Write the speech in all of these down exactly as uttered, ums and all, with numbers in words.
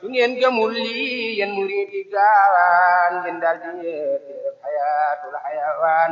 su ngeen gëmul lii yéen murid yi gaawaan ngeen daal di yeete xayaatul xayawaan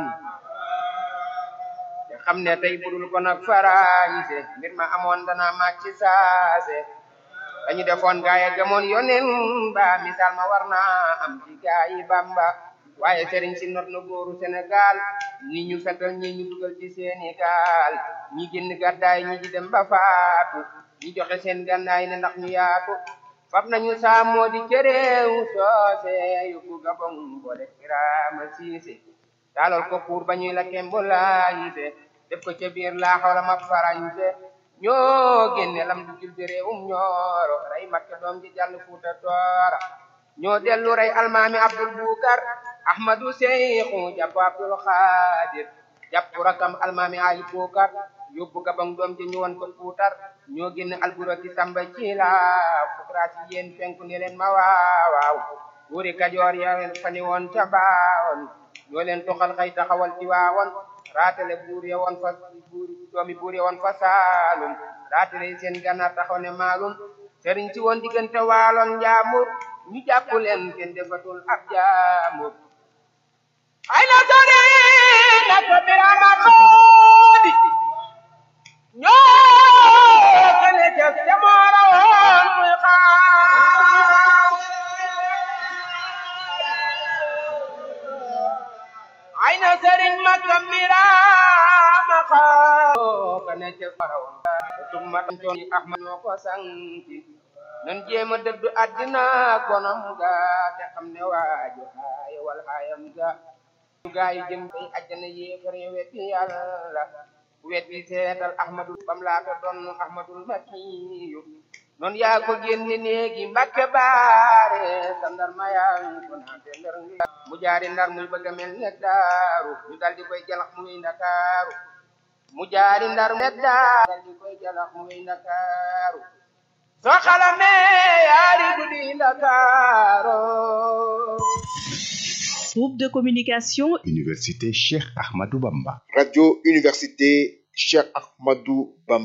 te xam ne tey budul ko nag farañse mbir ma amoon dana màcc saase dañu defoon gaaya gëmoon yonen ba misaal ma war naa am ci gaayi Bamba waaye sëriñ si not na góoru Sénégal ñi ñu fetal ñi ñu dugal ci seeni gaal ñi génn gàddaay ñi di dem ba faatu ñi joxe seen gànnaay ne ndax ñu yaatu fab nañu saamoo di cëréew soose yóbbu Gabon boole Kiraama Siise taalal ko pour ba ñuy la kembulaayise def ko ca biir laa xawla ma farañse ñoo génne lam du jul bi réewum ñooro rey Makke doom ji jàll Fuuta Toora ñoo dellu rey almaami Abdul Bukar Ahmadu Seyxu jàpp Abdul Xaadir jàpp rakam almaami Ali Bukar yóbbu Gabon doom ji ñu won ko Fuutar ñoo génne Alburaki Samba ci la fukraasi yéen penku ne leen ma waawaaw buuri Kajoor ya leen fani woon ca baawoon ñoo leen toxal xay taxawal ci waawoon raatale buur ya woon fa buur doomi buur ya woon fa Saalum raatale seen gànnaar taxaw ne maalum sëriñ si woon diggante waaloon njaambur ñu jàpp leen kenn defatul ab jaambur ay na sori na ko birama xoodi ñoo kene ca semoora woon muy xaar ay na sëriñ ma ko birama xoodi kene ca semoora woon tumma toon Ahmad ñoo ko sanki nan jéem a dëddu àddina bonam ga te xam ne waaju xaaye wal xaayam ga gaa yi jëm tey àjjana yéefare wetti yàlla wetti seetal Ahmadu bam laata doon Ahmadul Makiyu noon yaa ko génne néegi Mbàkke baare sa ndar ma yaa ko naate ndar mu jaari ndar muy bëgg a mel ne daaru ñu dal di koy jalax muy Ndakaaru mu jaari ndar ne daaru dal di koy jalax muy Ndakaaru soo xalamee yaari guddi Ndakaaru. Groupe de communication Université Cheikh Ahmadou Bamba. Radio Université Cheikh Ahmadou Bamba.